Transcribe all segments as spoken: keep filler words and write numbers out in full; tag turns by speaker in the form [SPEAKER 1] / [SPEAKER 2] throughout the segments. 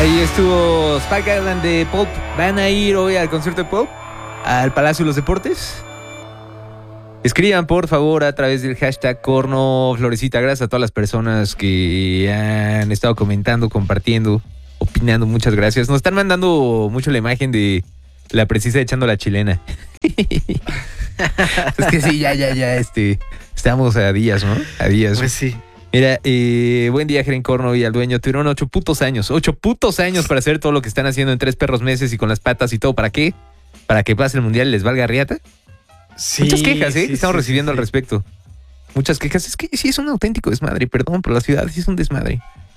[SPEAKER 1] Ahí estuvo Spike Island de Pulp. ¿Van a ir hoy al concierto de Pulp? ¿Al Palacio de los Deportes? Escriban, por favor, a través del hashtag Corno Florecita. Gracias a todas las personas que han estado comentando, compartiendo, opinando. Muchas gracias. Nos están mandando mucho la imagen de la precisa echando la chilena. Es que sí, ya, ya, ya, este, estamos a días, ¿no? A días.
[SPEAKER 2] Pues sí.
[SPEAKER 1] Mira, eh, buen día, Jeren Corno y al dueño. Tuvieron ocho putos años, ocho putos años para hacer todo lo que están haciendo en tres perros meses y con las patas y todo. ¿Para qué? ¿Para que pase el mundial y les valga riata?
[SPEAKER 2] Sí,
[SPEAKER 1] Muchas quejas, ¿eh?
[SPEAKER 2] sí,
[SPEAKER 1] Estamos
[SPEAKER 2] sí,
[SPEAKER 1] recibiendo
[SPEAKER 2] sí,
[SPEAKER 1] al respecto. Muchas quejas. Es que sí es un auténtico desmadre, perdón, pero la ciudad sí es un desmadre.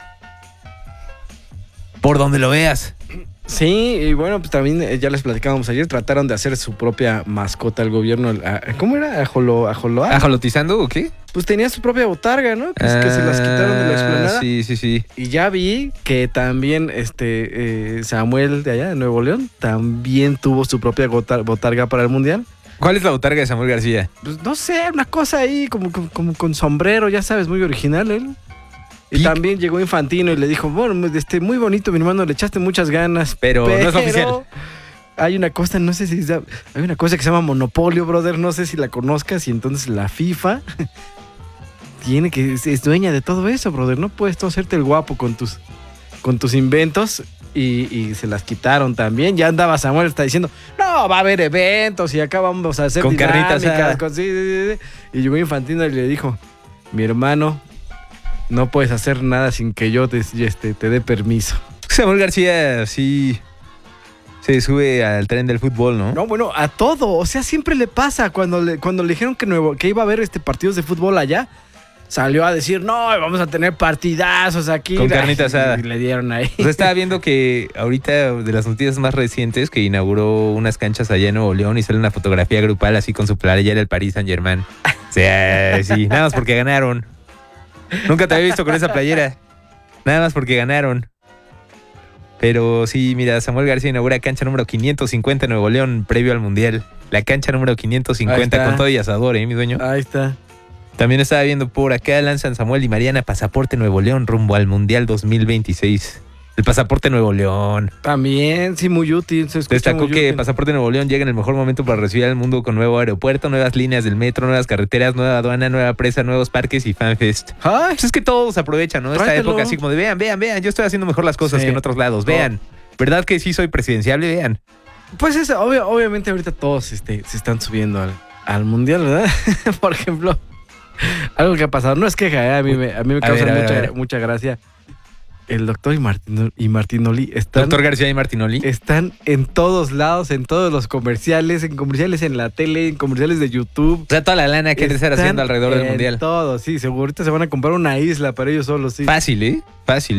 [SPEAKER 1] Por donde lo veas.
[SPEAKER 2] Sí, y bueno, pues también eh, ya les platicábamos ayer, trataron de hacer su propia mascota al gobierno. a- ¿Cómo era? Ajolo, ajoloa.
[SPEAKER 1] ¿Ajolotizando o qué?
[SPEAKER 2] Pues tenía su propia botarga, ¿no? Que, es que se las quitaron de la explanada.
[SPEAKER 1] Sí, sí, sí.
[SPEAKER 2] Y ya vi que también este eh, Samuel de allá, de Nuevo León, también tuvo su propia botar- botarga para el Mundial.
[SPEAKER 1] ¿Cuál es la botarga de Samuel García?
[SPEAKER 2] Pues no sé, una cosa ahí como, como, como con sombrero, ya sabes, muy original él. Y
[SPEAKER 1] Pic.
[SPEAKER 2] también llegó Infantino y le dijo, bueno, este, muy bonito, mi hermano, le echaste muchas ganas.
[SPEAKER 1] Pero no es oficial.
[SPEAKER 2] Hay una cosa, no sé si es- hay una cosa que se llama Monopolio, brother, no sé si la conozcas, y entonces la FIFA tiene que es, es dueña de todo eso, brother. No puedes tú hacerte el guapo con tus con tus inventos y, y se las quitaron también. Ya andaba Samuel, está diciendo, no, va a haber eventos y acá vamos a hacer
[SPEAKER 1] Con carnitas
[SPEAKER 2] dinámicas,
[SPEAKER 1] asadas.
[SPEAKER 2] con- sí, sí, sí, sí. Y llegó Infantino y le dijo, mi hermano, no puedes hacer nada sin que yo te, este, te dé permiso.
[SPEAKER 1] Samuel García sí se sube al tren del fútbol, ¿no?
[SPEAKER 2] No, bueno, a todo. O sea, siempre le pasa. Cuando le, cuando le dijeron que, nuevo, que iba a haber este partidos de fútbol allá, salió a decir, no, vamos a tener partidazos aquí.
[SPEAKER 1] Con carnita asada.
[SPEAKER 2] Y le dieron ahí.
[SPEAKER 1] O sea, estaba viendo que ahorita de las noticias más recientes que inauguró unas canchas allá en Nuevo León y sale una fotografía grupal así con su playera del Paris Saint-Germain. O sea, sí, nada más porque ganaron. Nunca te había visto con esa playera. Nada más porque ganaron. Pero sí, mira, Samuel García inaugura cancha número quinientos cincuenta en Nuevo León previo al Mundial. La cancha número quinientos cincuenta con todo y asador, ¿eh, mi dueño?
[SPEAKER 2] Ahí está.
[SPEAKER 1] También estaba viendo por acá, lanzan Samuel y Mariana Pasaporte Nuevo León rumbo al Mundial dos mil veintiséis. El Pasaporte Nuevo León.
[SPEAKER 2] También, sí, muy útil. Se escucha
[SPEAKER 1] Destacó
[SPEAKER 2] muy
[SPEAKER 1] que
[SPEAKER 2] útil.
[SPEAKER 1] Pasaporte Nuevo León llega en el mejor momento para recibir al mundo con nuevo aeropuerto, nuevas líneas del metro, nuevas carreteras, nueva aduana, nueva presa, nuevos parques y fanfest.
[SPEAKER 2] Ay,
[SPEAKER 1] Pues es que todos aprovechan, ¿no? Esta
[SPEAKER 2] Tráetelo.
[SPEAKER 1] época así como de vean, vean, vean, yo estoy haciendo mejor las cosas
[SPEAKER 2] Sí.
[SPEAKER 1] que en otros lados, vean. ¿Verdad que sí soy presidenciable? Vean.
[SPEAKER 2] pues es, obvio- obviamente ahorita todos este, se están subiendo al, al mundial, ¿verdad? Por ejemplo, algo que ha pasado, no es queja, ¿eh? a mí me, a mí me
[SPEAKER 1] A
[SPEAKER 2] causa
[SPEAKER 1] ver, a ver,
[SPEAKER 2] mucha,
[SPEAKER 1] a ver.
[SPEAKER 2] mucha gracia. El doctor y, Martino, y Martinoli están,
[SPEAKER 1] Doctor García y Martinoli.
[SPEAKER 2] están en todos lados, en todos los comerciales, en comerciales en la tele, en comerciales de YouTube.
[SPEAKER 1] O sea, toda la lana que han de estar
[SPEAKER 2] Están
[SPEAKER 1] haciendo alrededor del
[SPEAKER 2] en
[SPEAKER 1] mundial.
[SPEAKER 2] todo, sí, seguro. Ahorita se van a comprar una isla para ellos solos, sí.
[SPEAKER 1] Fácil, ¿eh? Fácil.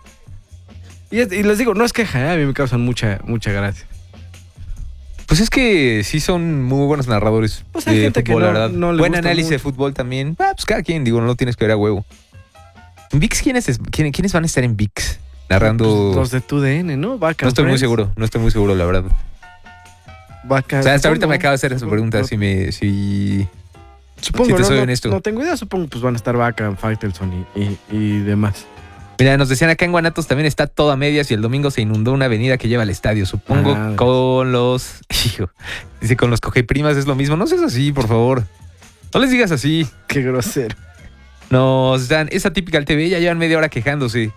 [SPEAKER 2] Y, es- y les digo, no es queja, ¿eh? A mí me causan mucha, mucha gracia.
[SPEAKER 1] Pues es que sí son muy buenos narradores
[SPEAKER 2] Pues hay
[SPEAKER 1] de
[SPEAKER 2] gente que
[SPEAKER 1] fútbol,
[SPEAKER 2] no-
[SPEAKER 1] la verdad.
[SPEAKER 2] no le
[SPEAKER 1] Buen
[SPEAKER 2] gusta
[SPEAKER 1] análisis de
[SPEAKER 2] mucho.
[SPEAKER 1] fútbol también. Ah, pues cada quien, digo, no lo tienes que ver a huevo. ¿En VIX quiénes, es- quién- quiénes van a estar en VIX? Narrando...
[SPEAKER 2] Pues los de tu D N, ¿no? Vaca
[SPEAKER 1] no estoy muy
[SPEAKER 2] Friends,
[SPEAKER 1] seguro, no estoy muy seguro, la verdad.
[SPEAKER 2] Vaca,
[SPEAKER 1] O sea, hasta ahorita
[SPEAKER 2] supongo,
[SPEAKER 1] me acabo de hacer esa
[SPEAKER 2] supongo,
[SPEAKER 1] pregunta,
[SPEAKER 2] no-
[SPEAKER 1] si me... Si...
[SPEAKER 2] Supongo,
[SPEAKER 1] si te
[SPEAKER 2] no,
[SPEAKER 1] soy
[SPEAKER 2] no-
[SPEAKER 1] honesto.
[SPEAKER 2] no tengo idea, supongo pues van a estar Vaca, Faitelson y, y, y demás.
[SPEAKER 1] Mira, nos decían acá en Guanatos también está todo a medias y el domingo se inundó una avenida que lleva al estadio. Supongo
[SPEAKER 2] Ah,
[SPEAKER 1] con los... Hijo, dice, con los cogeprimas es lo mismo. No seas así, por favor. No les digas así.
[SPEAKER 2] Qué grosero.
[SPEAKER 1] Nos dan esa típica al T V, ya llevan media hora quejándose.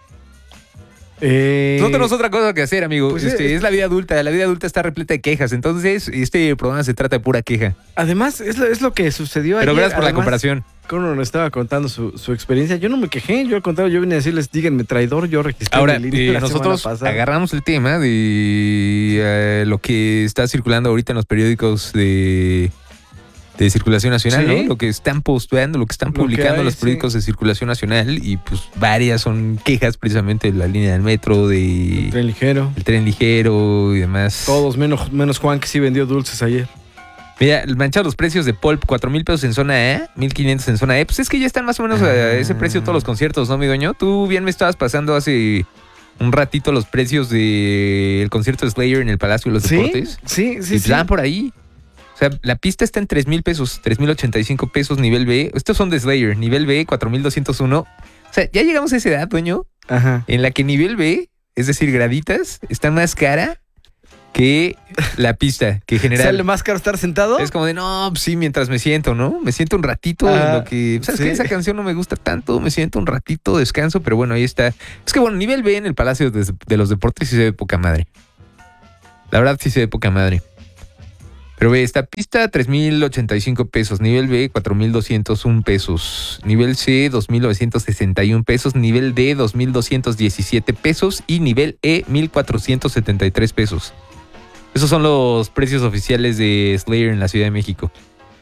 [SPEAKER 2] Eh,
[SPEAKER 1] No tenemos otra cosa que hacer, amigo.
[SPEAKER 2] pues,
[SPEAKER 1] Este,
[SPEAKER 2] eh,
[SPEAKER 1] es la vida adulta. La vida adulta está repleta de quejas. Entonces, este programa se trata de pura queja.
[SPEAKER 2] Además, es lo, es lo que sucedió
[SPEAKER 1] Pero
[SPEAKER 2] ayer.
[SPEAKER 1] gracias por la
[SPEAKER 2] Además,
[SPEAKER 1] comparación.
[SPEAKER 2] Cono nos estaba contando su, su experiencia. Yo no me quejé, yo al contrario, yo vine a decirles, díganme traidor, yo registré
[SPEAKER 1] Ahora,
[SPEAKER 2] mi línea
[SPEAKER 1] eh,
[SPEAKER 2] la
[SPEAKER 1] nosotros
[SPEAKER 2] semana pasada.
[SPEAKER 1] agarramos el tema de eh, lo que está circulando ahorita en los periódicos de, de circulación nacional,
[SPEAKER 2] Sí.
[SPEAKER 1] ¿no? Lo que están posteando, lo que están
[SPEAKER 2] Lo que
[SPEAKER 1] publicando
[SPEAKER 2] hay,
[SPEAKER 1] los
[SPEAKER 2] sí.
[SPEAKER 1] periódicos de circulación nacional y pues varias son quejas precisamente de la línea del metro, de
[SPEAKER 2] Tren ligero.
[SPEAKER 1] el tren ligero y demás.
[SPEAKER 2] Todos, menos, menos Juan, que sí vendió dulces ayer.
[SPEAKER 1] Mira, manchados los precios de Pulp, cuatro mil pesos en zona A, mil quinientos en zona E. Pues es que ya están más o menos a ese precio todos los conciertos, ¿no, mi dueño? Tú bien me estabas pasando hace un ratito los precios del concierto de Slayer en el Palacio de los
[SPEAKER 2] ¿Sí?
[SPEAKER 1] Deportes.
[SPEAKER 2] Sí, sí,
[SPEAKER 1] y
[SPEAKER 2] sí.
[SPEAKER 1] van por ahí. O sea, la pista está en tres mil pesos, tres mil ochenta y cinco pesos nivel B. Estos son de Slayer, nivel B, cuatro mil doscientos uno. O sea, ya llegamos a esa edad, dueño,
[SPEAKER 2] Ajá.
[SPEAKER 1] en la que nivel B es decir, graditas, está más cara que la pista, que general.
[SPEAKER 2] ¿Sale más caro estar sentado?
[SPEAKER 1] Es como de, no, pues sí, mientras me siento, ¿no? Me siento un ratito
[SPEAKER 2] Ah,
[SPEAKER 1] en lo que... ¿Sabes
[SPEAKER 2] sí.
[SPEAKER 1] qué? Esa canción no me gusta tanto, me siento un ratito, descanso, pero bueno, ahí está. Es que bueno, nivel B en el Palacio de, de los Deportes sí se ve poca madre. La verdad sí se ve poca madre. Pero ve, esta pista, tres mil ochenta y cinco pesos. Nivel B, cuatro mil doscientos uno pesos. Nivel C, dos mil novecientos sesenta y uno pesos. Nivel D, dos mil doscientos diecisiete pesos. Y nivel E, mil cuatrocientos setenta y tres pesos. Esos son los precios oficiales de Slayer en la Ciudad de México.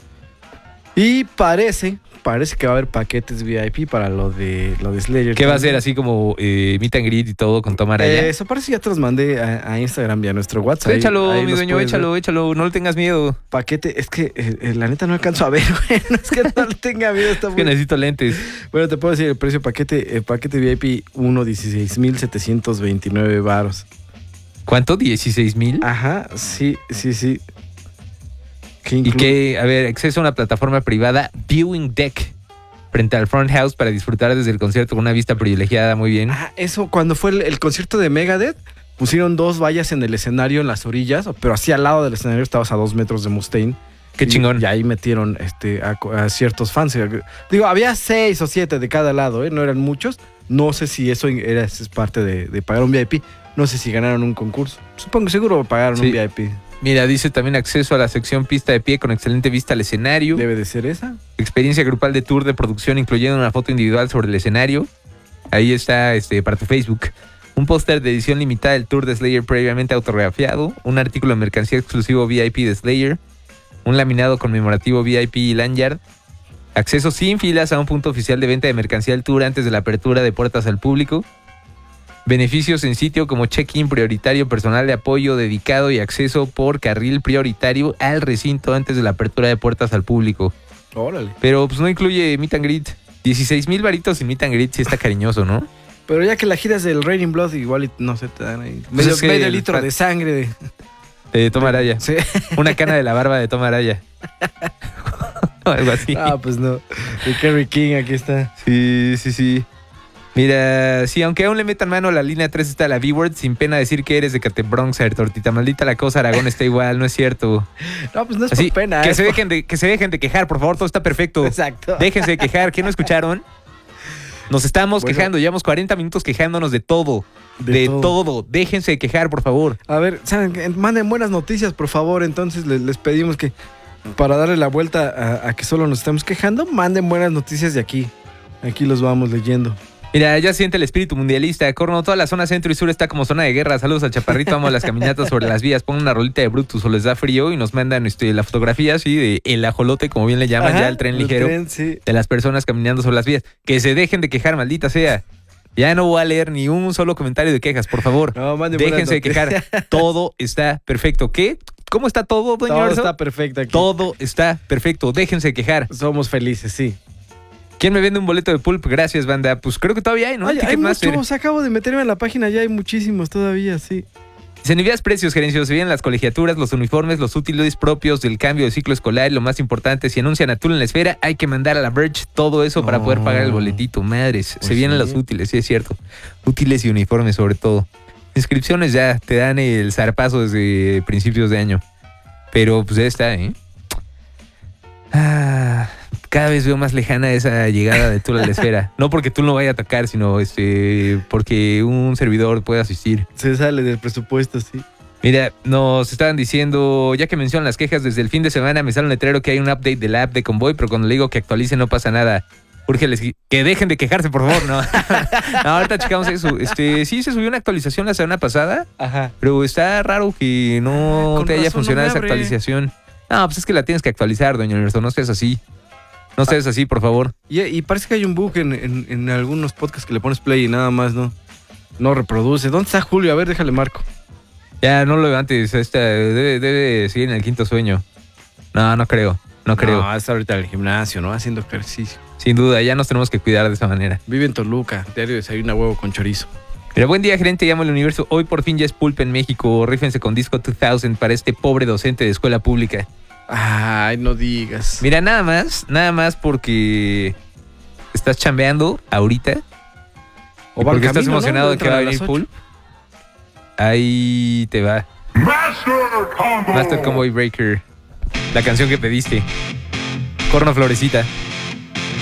[SPEAKER 2] Y parece, parece que va a haber paquetes V I P para lo de, lo de Slayer.
[SPEAKER 1] ¿Qué va a ser así como eh, meet and greet y todo con Tom Araya?
[SPEAKER 2] Eh, eso parece que ya te los mandé a, a Instagram y a nuestro WhatsApp. Ahí-
[SPEAKER 1] Échalo,
[SPEAKER 2] ahí
[SPEAKER 1] mi
[SPEAKER 2] los
[SPEAKER 1] dueño,
[SPEAKER 2] puedes
[SPEAKER 1] échalo,
[SPEAKER 2] ver.
[SPEAKER 1] échalo. No le tengas miedo.
[SPEAKER 2] Paquete, es que eh, eh, la neta no alcanzo a ver, güey. No es que no le tenga miedo. Está
[SPEAKER 1] Es que
[SPEAKER 2] muy...
[SPEAKER 1] necesito lentes.
[SPEAKER 2] Bueno, te puedo decir el precio paquete, eh, paquete V I P uno, dieciséis mil setecientos veintinueve varos.
[SPEAKER 1] ¿Cuánto? ¿dieciséis mil?
[SPEAKER 2] Ajá, sí, sí, sí. ¿Qué
[SPEAKER 1] Y
[SPEAKER 2] incluye?
[SPEAKER 1] que, a ver, acceso a una plataforma privada, Viewing Deck, frente al Front House para disfrutar desde el concierto con una vista privilegiada, muy bien.
[SPEAKER 2] Ah, eso, cuando fue el, el concierto de Megadeth, pusieron dos vallas en el escenario, en las orillas, pero así al lado del escenario estabas a dos metros de Mustaine.
[SPEAKER 1] Qué
[SPEAKER 2] Y-
[SPEAKER 1] chingón.
[SPEAKER 2] Y ahí metieron este, a, a ciertos fans. Digo, había seis o siete de cada lado, ¿eh? No eran muchos. No sé si eso era es parte de, de pagar un V I P. No sé si ganaron un concurso. Supongo que seguro pagaron
[SPEAKER 1] Sí.
[SPEAKER 2] un V I P.
[SPEAKER 1] Mira, dice también acceso a la sección pista de pie con excelente vista al escenario.
[SPEAKER 2] Debe de ser esa.
[SPEAKER 1] Experiencia grupal de tour de producción, incluyendo una foto individual sobre el escenario. Ahí está este, para tu Facebook. Un póster de edición limitada del tour de Slayer previamente autografiado. Un artículo de mercancía exclusivo V I P de Slayer. Un laminado conmemorativo V I P y lanyard. Acceso sin filas a un punto oficial de venta de mercancía del tour antes de la apertura de puertas al público. Beneficios en sitio como check-in prioritario, personal de apoyo dedicado y acceso por carril prioritario al recinto antes de la apertura de puertas al público.
[SPEAKER 2] Órale.
[SPEAKER 1] Pero pues no incluye meet and greet. dieciséis mil varitos sin meet and greet sí está cariñoso, ¿no?
[SPEAKER 2] Pero ya que la giras del Raining Blood, igual y no sé, te dan ahí.
[SPEAKER 1] Pues
[SPEAKER 2] Medio,
[SPEAKER 1] es que
[SPEAKER 2] medio
[SPEAKER 1] el-
[SPEAKER 2] litro de sangre. De...
[SPEAKER 1] De Tom Araya.
[SPEAKER 2] Sí.
[SPEAKER 1] Una cana de la barba de Tom Araya. Algo así.
[SPEAKER 2] Ah, pues no. De Kerry King, aquí está.
[SPEAKER 1] Sí, sí, sí. Mira, sí, aunque aún le metan mano a la línea tres está la B-Word, sin pena decir que eres de Catebronxer, tortita maldita la cosa, Aragón está igual, no es cierto.
[SPEAKER 2] No, pues no es
[SPEAKER 1] Así,
[SPEAKER 2] por pena.
[SPEAKER 1] que
[SPEAKER 2] es
[SPEAKER 1] se,
[SPEAKER 2] por-
[SPEAKER 1] dejen de, que se dejen de quejar, por favor, todo está perfecto.
[SPEAKER 2] Exacto.
[SPEAKER 1] Déjense de quejar, ¿qué no escucharon? Nos estamos
[SPEAKER 2] Bueno.
[SPEAKER 1] quejando, llevamos cuarenta minutos quejándonos de todo. De,
[SPEAKER 2] De
[SPEAKER 1] todo.
[SPEAKER 2] todo.
[SPEAKER 1] Déjense de quejar, por favor.
[SPEAKER 2] A ver, ¿saben qué? Manden buenas noticias, por favor. Entonces les, les pedimos que, para darle la vuelta a, a que solo nos estamos quejando, manden buenas noticias de aquí. Aquí los vamos leyendo.
[SPEAKER 1] Mira, ya siente el espíritu mundialista. Corno, toda la zona centro y sur está como zona de guerra. Saludos al chaparrito, amo las caminatas sobre las vías. Pongan una rolita de Brutus o les da frío y nos mandan este, la fotografía así de el ajolote, como bien le llaman
[SPEAKER 2] Ajá,
[SPEAKER 1] ya el tren
[SPEAKER 2] el
[SPEAKER 1] ligero,
[SPEAKER 2] tren, sí.
[SPEAKER 1] de las personas caminando sobre las vías. Que se dejen de quejar, maldita sea. Ya no voy a leer ni un solo comentario de quejas, por favor.
[SPEAKER 2] No, manden buenas
[SPEAKER 1] Déjense de quejar.
[SPEAKER 2] noticias.
[SPEAKER 1] Todo está perfecto. ¿Qué? ¿Cómo está todo, doña
[SPEAKER 2] Todo
[SPEAKER 1] Verso?
[SPEAKER 2] está perfecto aquí.
[SPEAKER 1] Todo está perfecto. Déjense de quejar.
[SPEAKER 2] Somos felices, sí.
[SPEAKER 1] ¿Quién me vende un boleto de pulp? Gracias, banda. Pues creo que todavía hay, ¿no?
[SPEAKER 2] Oye, hay
[SPEAKER 1] Ticketmaster.
[SPEAKER 2] muchos. Acabo de meterme en la página, ya hay muchísimos todavía, sí.
[SPEAKER 1] Se envías precios, gerencia. Se vienen las colegiaturas, los uniformes, los útiles propios del cambio de ciclo escolar y lo más importante, si anuncian a Tool en la esfera, hay que mandar a la Verge todo eso para
[SPEAKER 2] No.
[SPEAKER 1] poder pagar el boletito. Madres,
[SPEAKER 2] Pues
[SPEAKER 1] se vienen
[SPEAKER 2] sí.
[SPEAKER 1] los útiles, sí es cierto. Útiles y uniformes sobre todo. Inscripciones ya te dan el zarpazo desde principios de año. Pero pues ya está, ¿eh? Ah, cada vez veo más lejana esa llegada de Tool a la esfera. No porque Tool no vaya a atacar, sino este porque un servidor puede asistir.
[SPEAKER 2] Se sale del presupuesto, sí.
[SPEAKER 1] Mira, nos estaban diciendo, ya que mencionan las quejas desde el fin de semana, me sale un letrero que hay un update de la app de Convoy, pero cuando le digo que actualicen no pasa nada. Úrgeles que dejen de quejarse, por favor, no. No, ahorita checamos eso. Este, sí se subió una actualización la semana pasada,
[SPEAKER 2] Ajá.
[SPEAKER 1] pero está raro que no
[SPEAKER 2] Ah, con
[SPEAKER 1] te haya
[SPEAKER 2] razón no
[SPEAKER 1] funcionado
[SPEAKER 2] me
[SPEAKER 1] esa
[SPEAKER 2] abre.
[SPEAKER 1] actualización. No, pues es que la tienes que actualizar, doña Alberto, no seas así. No seas así, por favor.
[SPEAKER 2] Y, y parece que hay un bug en, en, en algunos podcasts que le pones play y nada más no, no reproduce. ¿Dónde está Julio? A ver, déjale marco.
[SPEAKER 1] Ya, no lo levantes, esta debe, debe seguir en el quinto sueño. No, no creo, no creo.
[SPEAKER 2] No, está ahorita en el gimnasio, ¿no? Haciendo ejercicio.
[SPEAKER 1] Sin duda, ya nos tenemos que cuidar de esa manera.
[SPEAKER 2] Vive en Toluca. Diario desayuna huevo con chorizo.
[SPEAKER 1] Pero buen día, gerente, llamo al universo. Hoy por fin ya es Pulp en México. Rífense con Disco dos mil para este pobre docente de escuela pública.
[SPEAKER 2] Ay, no digas.
[SPEAKER 1] Mira, nada más, nada más porque estás chambeando ahorita.
[SPEAKER 2] O
[SPEAKER 1] y
[SPEAKER 2] van
[SPEAKER 1] porque estás
[SPEAKER 2] camino, ¿no?
[SPEAKER 1] emocionado de que
[SPEAKER 2] Entran
[SPEAKER 1] va a
[SPEAKER 2] a las
[SPEAKER 1] venir
[SPEAKER 2] ocho.
[SPEAKER 1] Pulp. Ahí te va.
[SPEAKER 3] Master Combo.
[SPEAKER 1] Master Combo Breaker. La canción que pediste. Corno Florecita.